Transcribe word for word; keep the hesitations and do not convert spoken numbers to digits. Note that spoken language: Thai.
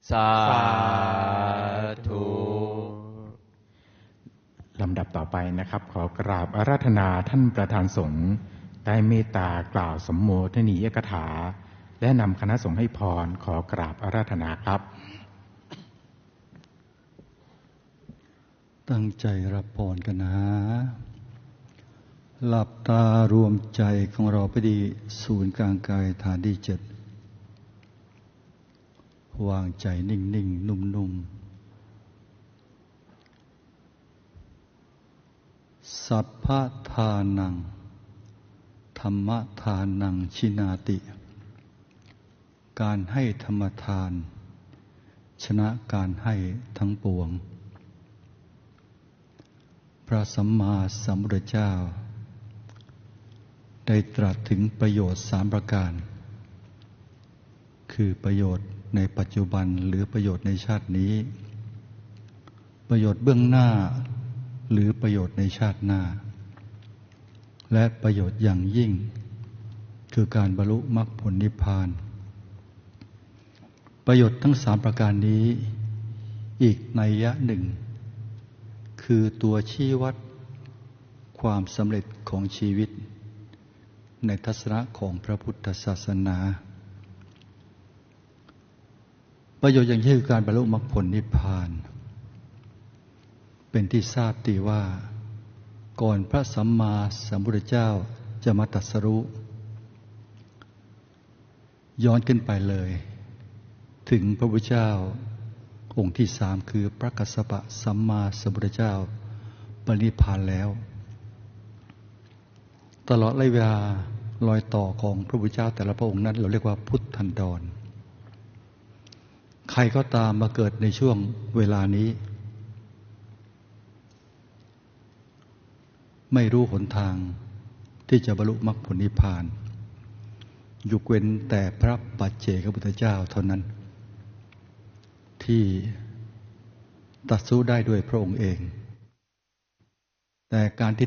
สาธุลำดับต่อไปนะครับขอกราบอาราธนาท่านประธานสงฆ์ได้เมตตากล่าวสมโภชนียกถาและนำคณะสงฆ์ให้พรขอกราบอาราธนาครับตั้งใจรับพรกันนะหลับตารวมใจของเราไปที่ศูนย์กลางกายฐานที่เจ็ดวางใจนิ่งๆนุ่มๆสัพพะทานังธรรมทานังชินาติการให้ธรรมทานชนะการให้ทั้งปวงพระสัมมาสัมพุทธเจ้าได้ตรัสถึงประโยชน์สามประการคือประโยชน์ในปัจจุบันหรือประโยชน์ในชาตินี้ประโยชน์เบื้องหน้าหรือประโยชน์ในชาติหน้าและประโยชน์อย่างยิ่งคือการบรรลุมรรคผลนิพพานประโยชน์ทั้งสามประการนี้อีกนัยยะหนึ่งคือตัวชี้วัดความสำเร็จของชีวิตในทัศนะของพระพุทธศาสนาประโยชน์อย่างยิ่งคือการบรรลุมรรคผลนิพพานเป็นที่ทราบดีว่าก่อนพระสัมมาสัมพุทธเจ้าจะมาตรัสรู้ย้อนขึ้นไปเลยถึงพระพุทธเจ้าองค์ที่สามคือพระกัสสปะสัมมาสัมพุทธเจ้าปรินิพพานแล้วตลอดระยะเวลารอยต่อของพระพุทธเจ้าแต่ละพระองค์นั้นเราเรียกว่าพุทธันดรใครก็ตามมาเกิดในช่วงเวลานี้ไม่รู้หนทางที่จะบรรลุมรรคผลนิพพานยกเว้นแต่พระปัจเจกพุทธเจ้าเท่านั้นที่ตรัสรู้ได้ด้วยพระองค์เองแต่การที่